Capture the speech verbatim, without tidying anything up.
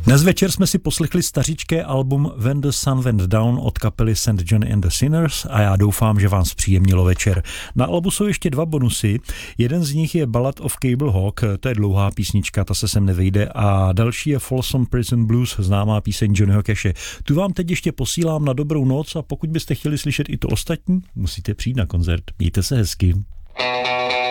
Dnes večer jsme si poslechli stařičké album When the Sun Went Down od kapely Saint John and the Sinners a já doufám, že vám zpříjemnilo večer. Na albu jsou ještě dva bonusy. Jeden z nich je Ballad of Cable Hawk, to je dlouhá písnička, ta se sem nevejde, a další je Folsom Prison Blues, známá píseň Johnnyho Cashe. Tu vám teď ještě posílám na dobrou noc a pokud byste chtěli slyšet i to ostatní, musíte přijít na koncert. Mějte se hezky.